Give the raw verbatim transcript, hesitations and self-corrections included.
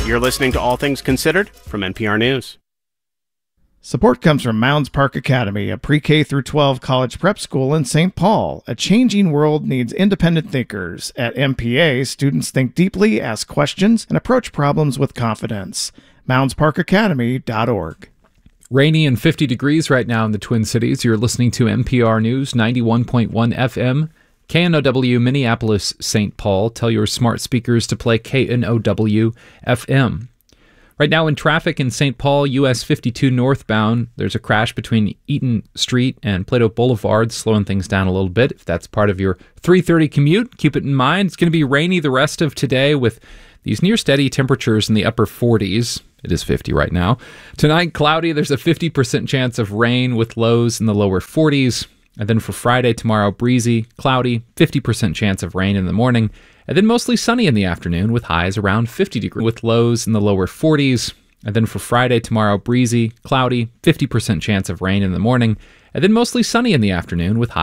You're listening to All Things Considered from N P R News. Support comes from Mounds Park Academy, a pre-K through twelve college prep school in Saint Paul. A changing world needs independent thinkers. At M P A, students think deeply, ask questions, and approach problems with confidence. mounds park academy dot org. Rainy and fifty degrees right now in the Twin Cities. You're listening to N P R News, ninety-one point one F M, K N O W Minneapolis, Saint Paul. Tell your smart speakers to play K N O W F M. Right now in traffic in Saint Paul, U S fifty-two northbound, there's a crash between Eaton Street and Plato Boulevard, slowing things down a little bit. If that's part of your three thirty commute, keep it in mind. It's going to be rainy the rest of today with these near steady temperatures in the upper forties. It is fifty right now. Tonight, cloudy. There's a fifty percent chance of rain with lows in the lower forties. And then for Friday, tomorrow, breezy, cloudy, fifty percent chance of rain in the morning. And then mostly sunny in the afternoon with highs around fifty degrees with lows in the lower forties. And then for Friday, tomorrow, breezy, cloudy, fifty percent chance of rain in the morning. And then mostly sunny in the afternoon with highs